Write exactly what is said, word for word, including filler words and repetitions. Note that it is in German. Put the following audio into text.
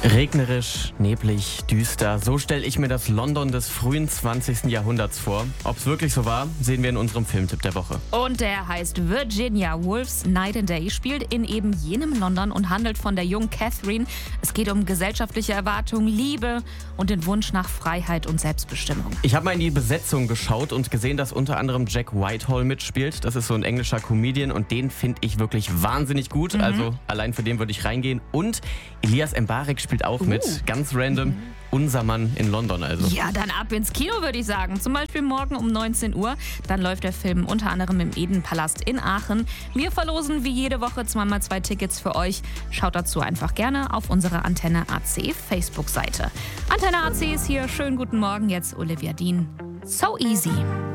Regnerisch, neblig, düster. So stelle ich mir das London des frühen zwanzigsten Jahrhunderts vor. Ob es wirklich so war, sehen wir in unserem Filmtipp der Woche. Und der heißt Virginia Woolf's Night and Day, spielt in eben jenem London und handelt von der jungen Catherine. Es geht um gesellschaftliche Erwartungen, Liebe und den Wunsch nach Freiheit und Selbstbestimmung. Ich habe mal in die Besetzung geschaut und gesehen, dass unter anderem Jack Whitehall mitspielt. Das ist so ein englischer Comedian und den finde ich wirklich wahnsinnig gut. Mhm. Also allein für den würde ich reingehen. Und Elias Mbarek spielt auch uh. mit. Ganz random. Mhm. Unser Mann in London also. Ja, dann ab ins Kino, würde ich sagen. Zum Beispiel morgen um neunzehn Uhr. Dann läuft der Film unter anderem im Eden-Palast in Aachen. Wir verlosen wie jede Woche zweimal zwei Tickets für euch. Schaut dazu einfach gerne auf unsere Antenne A C Facebook-Seite. Antenne A C ist hier. Schönen guten Morgen. Jetzt Olivia Dean. So easy.